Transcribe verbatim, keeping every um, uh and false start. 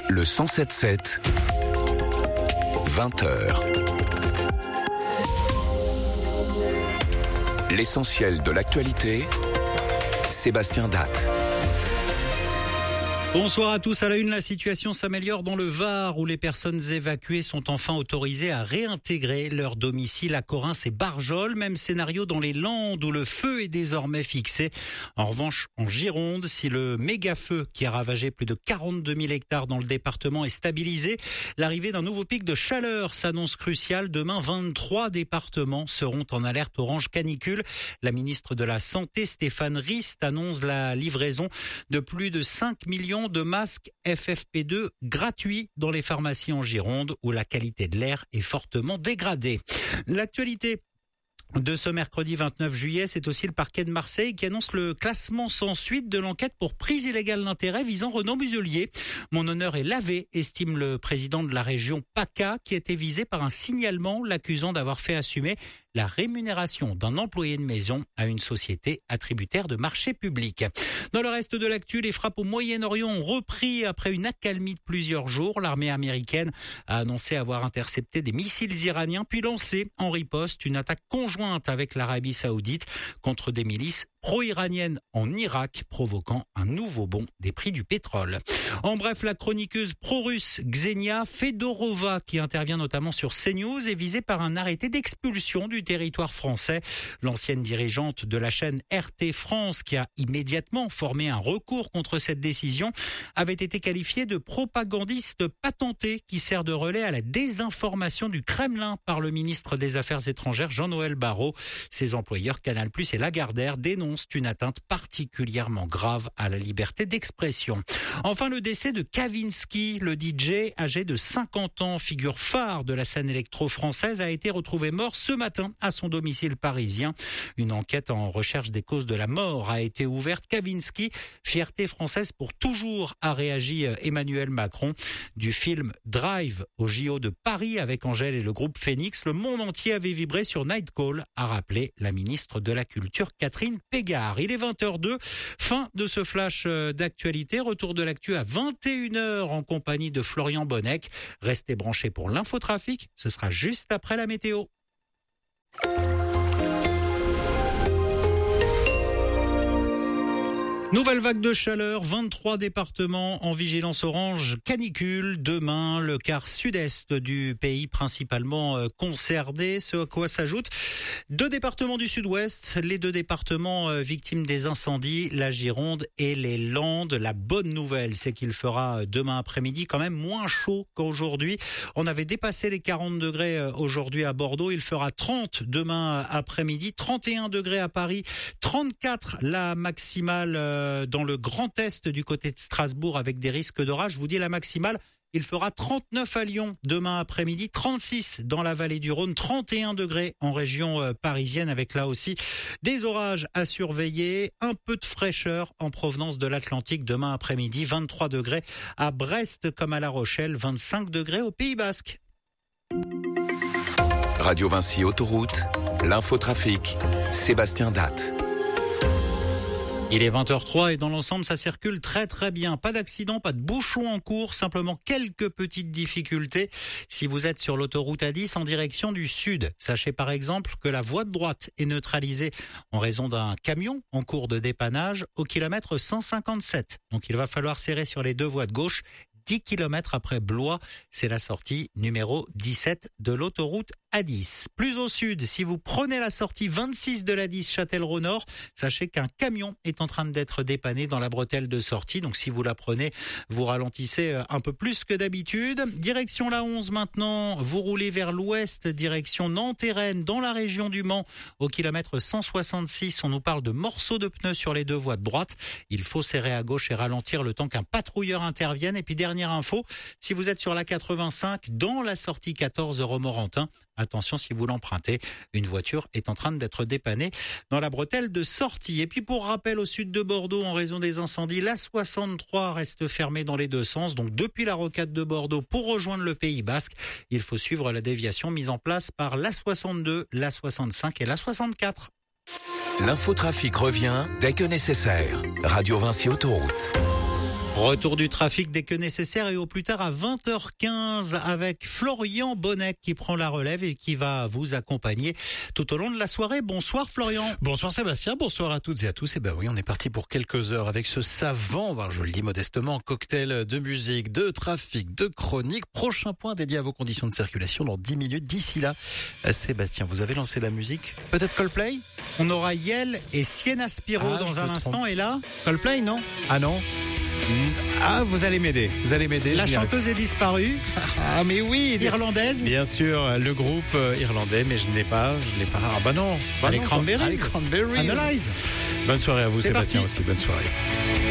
Le cent sept sept, vingt heures. L'essentiel de l'actualité, Sébastien Datte. Bonsoir à tous. À la une, la situation s'améliore dans le Var où les personnes évacuées sont enfin autorisées à réintégrer leur domicile à Corrins et Barjol. Même scénario dans les Landes où le feu est désormais fixé. En revanche, en Gironde, si le méga-feu qui a ravagé plus de quarante-deux mille hectares dans le département est stabilisé, l'arrivée d'un nouveau pic de chaleur s'annonce cruciale. Demain, vingt-trois départements seront en alerte orange canicule. La ministre de la Santé, Stéphane Rist, annonce la livraison de plus de cinq millions de masques F F P deux gratuits dans les pharmacies en Gironde où la qualité de l'air est fortement dégradée. L'actualité de ce mercredi vingt-neuf juillet, c'est aussi le parquet de Marseille qui annonce le classement sans suite de l'enquête pour prise illégale d'intérêt visant Renaud Muselier. Mon honneur est lavé, estime le président de la région PACA, qui était visé par un signalement l'accusant d'avoir fait assumer la rémunération d'un employé de maison à une société attributaire de marché public. Dans le reste de l'actu, les frappes au Moyen-Orient ont repris après une accalmie de plusieurs jours. L'armée américaine a annoncé avoir intercepté des missiles iraniens puis lancé en riposte une attaque conjointe avec l'Arabie Saoudite contre des milices pro-iranienne en Irak, provoquant un nouveau bond des prix du pétrole. En bref, la chroniqueuse pro-russe Ksenia Fedorova, qui intervient notamment sur CNews, est visée par un arrêté d'expulsion du territoire français. L'ancienne dirigeante de la chaîne R T France, qui a immédiatement formé un recours contre cette décision, avait été qualifiée de propagandiste patenté qui sert de relais à la désinformation du Kremlin par le ministre des Affaires étrangères Jean-Noël Barrot. Ses employeurs Canal plus et Lagardère dénoncent une atteinte particulièrement grave à la liberté d'expression. Enfin, le décès de Kavinsky, le D J âgé de cinquante ans, figure phare de la scène électro-française, a été retrouvé mort ce matin à son domicile parisien. Une enquête en recherche des causes de la mort a été ouverte. Kavinsky, fierté française pour toujours, a réagi Emmanuel Macron. Du film Drive au J O de Paris avec Angèle et le groupe Phoenix, le monde entier avait vibré sur Nightcall, a rappelé la ministre de la Culture Catherine Pégard. Il est vingt heures deux, fin de ce flash d'actualité. Retour de l'actu à vingt et une heures en compagnie de Florian Bonnec. Restez branchés pour l'infotrafic, ce sera juste après la météo. Nouvelle vague de chaleur, vingt-trois départements en vigilance orange canicule. Demain, le quart sud-est du pays principalement concerné, ce à quoi s'ajoutent deux départements du sud-ouest, les deux départements victimes des incendies, la Gironde et les Landes. La bonne nouvelle, c'est qu'il fera demain après-midi quand même moins chaud qu'aujourd'hui. On avait dépassé les quarante degrés aujourd'hui à Bordeaux, il fera trente demain après-midi, trente et un degrés à Paris, trente-quatre la maximale dans le Grand Est du côté de Strasbourg avec des risques d'orage. Je vous dis la maximale, il fera trente-neuf à Lyon demain après-midi, trente-six dans la vallée du Rhône, trente et un degrés en région parisienne avec là aussi des orages à surveiller, un peu de fraîcheur en provenance de l'Atlantique demain après-midi, vingt-trois degrés à Brest comme à La Rochelle, vingt-cinq degrés au Pays Basque. Radio Vinci Autoroute, l'infotrafic, Sébastien Datte. Il est vingt heures trois et dans l'ensemble, ça circule très très bien. Pas d'accident, pas de bouchon en cours, simplement quelques petites difficultés si vous êtes sur l'autoroute A dix en direction du sud. Sachez par exemple que la voie de droite est neutralisée en raison d'un camion en cours de dépannage au kilomètre cent cinquante-sept. Donc il va falloir serrer sur les deux voies de gauche. dix kilomètres après Blois, c'est la sortie numéro dix-sept de l'autoroute A dix. Plus au sud, si vous prenez la sortie vingt-six de l'A dix Châtellerault-Nord, sachez qu'un camion est en train d'être dépanné dans la bretelle de sortie. Donc si vous la prenez, vous ralentissez un peu plus que d'habitude. Direction la onze maintenant, vous roulez vers l'ouest, direction Nantes et Rennes, dans la région du Mans. Au kilomètre cent soixante-six, on nous parle de morceaux de pneus sur les deux voies de droite. Il faut serrer à gauche et ralentir le temps qu'un patrouilleur intervienne. Et puis dernière info, si vous êtes sur la quatre-vingt-cinq, dans la sortie quatorze Romorantin, attention si vous l'empruntez, une voiture est en train d'être dépannée dans la bretelle de sortie. Et puis pour rappel, au sud de Bordeaux, en raison des incendies, la soixante-trois reste fermée dans les deux sens. Donc depuis la rocade de Bordeaux pour rejoindre le Pays Basque, il faut suivre la déviation mise en place par la soixante-deux, la soixante-cinq et la soixante-quatre. L'infotrafic revient dès que nécessaire. Radio Vinci Autoroute. Retour du trafic dès que nécessaire et au plus tard à vingt heures quinze avec Florian Bonnec qui prend la relève et qui va vous accompagner tout au long de la soirée. Bonsoir Florian. Bonsoir Sébastien, bonsoir à toutes et à tous. Et ben oui, on est parti pour quelques heures avec ce savant, ben je le dis modestement, cocktail de musique, de trafic, de chronique. Prochain point dédié à vos conditions de circulation dans dix minutes. D'ici là, Sébastien, vous avez lancé la musique. Peut-être Coldplay? On aura Yel et Sienna Spiro Ah, dans je un me instant trompe. et là, Coldplay, non? Ah non. Ah, vous allez m'aider. Vous allez m'aider. la je n'y arrive chanteuse est disparue, Ah mais oui, irlandaise. bien sûr, le groupe euh, irlandais, mais je ne l'ai pas, je ne l'ai pas. Ah bah non. Bah Les non, Cranberries. Ah, les Cranberries. Analyse. Bonne soirée à vous C'est Sébastien parti. aussi, bonne soirée.